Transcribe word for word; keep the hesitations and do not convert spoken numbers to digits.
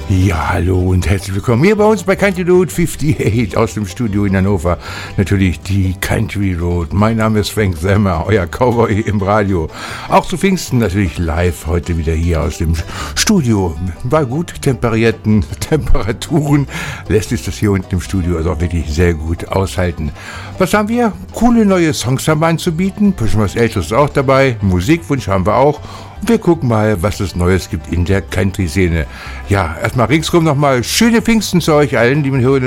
Ja, hallo und herzlich willkommen hier bei uns bei Country Road achtundfünfzig aus dem Studio in Hannover. Natürlich die Country Road. Mein Name ist Frank Semmer, euer Cowboy im Radio. Auch zu Pfingsten natürlich live heute wieder hier aus dem Studio. Bei gut temperierten Temperaturen lässt sich das hier unten im Studio also auch wirklich sehr gut aushalten. Was haben wir? Coole neue Songs haben wir anzubieten. Bisschen was Älteres ist auch dabei. Musikwunsch haben wir auch. Wir gucken mal, was es Neues gibt in der Country-Szene. Ja, erstmal ringsrum nochmal schöne Pfingsten zu euch allen, lieben Hörerinnen